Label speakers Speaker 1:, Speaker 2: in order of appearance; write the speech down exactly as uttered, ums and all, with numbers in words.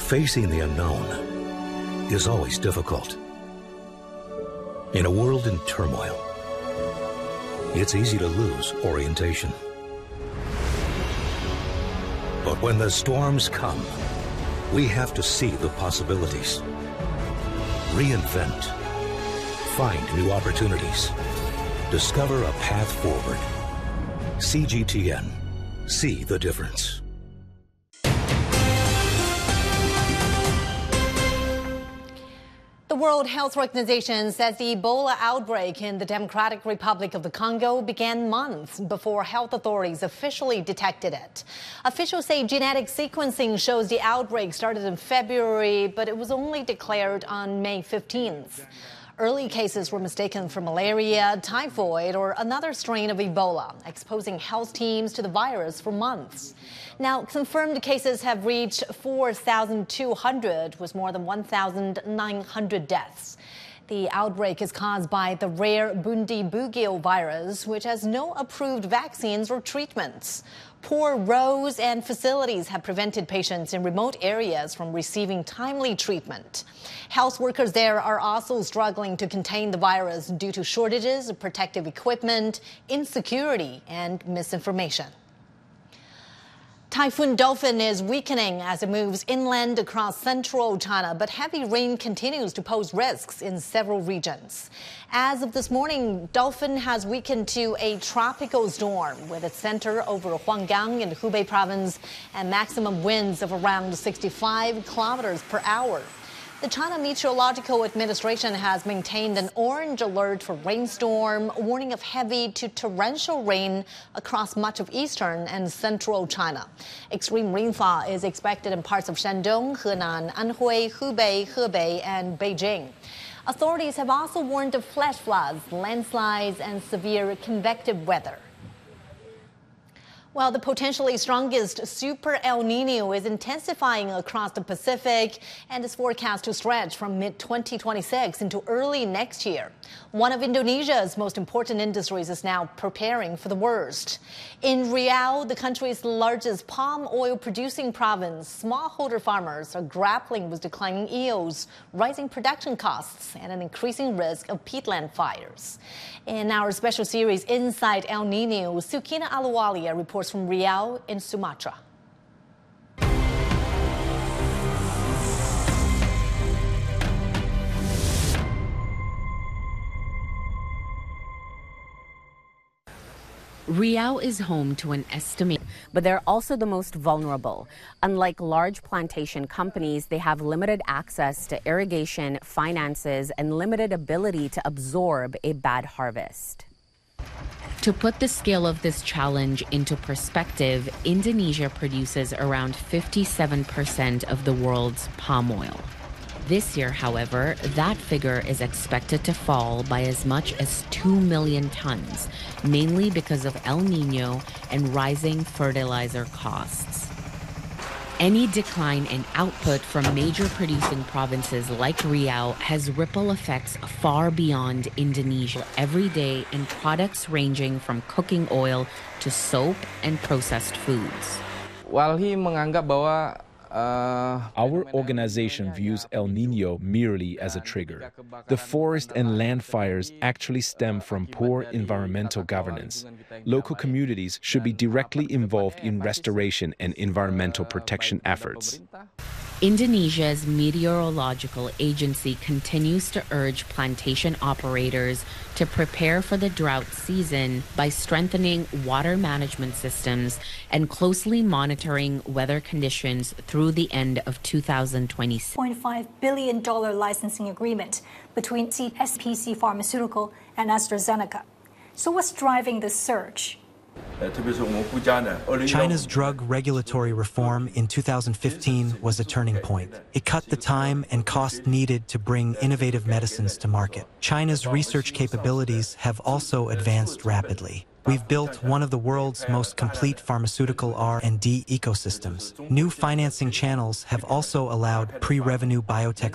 Speaker 1: Facing the unknown is always difficult. In a world in turmoil, it's easy to lose orientation. But when the storms come, we have to see the possibilities, reinvent, find new opportunities, discover a path forward. C G T N. See the difference.
Speaker 2: The World Health Organization says the Ebola outbreak in the Democratic Republic of the Congo began months before health authorities officially detected it. Officials say genetic sequencing shows the outbreak started in February, but it was only declared on May fifteenth. Early cases were mistaken for malaria, typhoid, or another strain of Ebola, exposing health teams to the virus for months. Now, confirmed cases have reached four thousand two hundred, with more than one thousand nine hundred deaths. The outbreak is caused by the rare Bundibugyo virus, which has no approved vaccines or treatments. Poor roads and facilities have prevented patients in remote areas from receiving timely treatment. Health workers there are also struggling to contain the virus due to shortages of protective equipment, insecurity, and misinformation. Typhoon Dolphin is weakening as it moves inland across central China, but heavy rain continues to pose risks in several regions. As of this morning, Dolphin has weakened to a tropical storm with its center over Huanggang in Hubei province and maximum winds of around sixty-five kilometers per hour. The China Meteorological Administration has maintained an orange alert for rainstorm, warning of heavy to torrential rain across much of eastern and central China. Extreme rainfall is expected in parts of Shandong, Henan, Anhui, Hubei, Hebei, and Beijing. Authorities have also warned of flash floods, landslides, and severe convective weather. Well, the potentially strongest Super El Nino is intensifying across the Pacific and is forecast to stretch from mid twenty twenty-six into early next year. One of Indonesia's most important industries is now preparing for the worst. In Riau, the country's largest palm oil producing province, smallholder farmers are grappling with declining yields, rising production costs, and an increasing risk of peatland fires. In our special series Inside El Nino, Sukina Aluwalia reports from Riau in Sumatra.
Speaker 3: Riau is home to an estimate, but they're also the most vulnerable. Unlike large plantation companies, they have limited access to irrigation, finances, and limited ability to absorb a bad harvest. To put the scale of this challenge into perspective, Indonesia produces around fifty-seven percent of the world's palm oil. This year, however, that figure is expected to fall by as much as two million tons, mainly because of El Nino and rising fertilizer costs. Any decline in output from major producing provinces like Riau has ripple effects far beyond Indonesia every day in products ranging from cooking oil to soap and processed foods.
Speaker 4: Walhi menganggap bahwa
Speaker 5: Our organization views El Nino merely as a trigger. The forest and land fires actually stem from poor environmental governance. Local communities should be directly involved in restoration and environmental protection efforts.
Speaker 3: Indonesia's meteorological agency continues to urge plantation operators to prepare for the drought season by strengthening water management systems and closely monitoring weather conditions through the end of two thousand twenty-six.
Speaker 6: one point five billion dollars licensing agreement between S P C Pharmaceutical and AstraZeneca. So what's driving this surge?
Speaker 7: China's drug regulatory reform in two thousand fifteen was a turning point. It cut the time and cost needed to bring innovative medicines to market. China's research capabilities have also advanced rapidly. We've built one of the world's most complete pharmaceutical R and D ecosystems. New financing channels have also allowed pre-revenue biotech